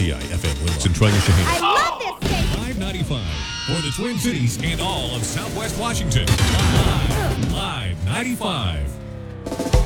WTI FM Willow, Centralia Shaheen. I love this station. 595 for the Twin Cities and all of Southwest Washington. Live 95.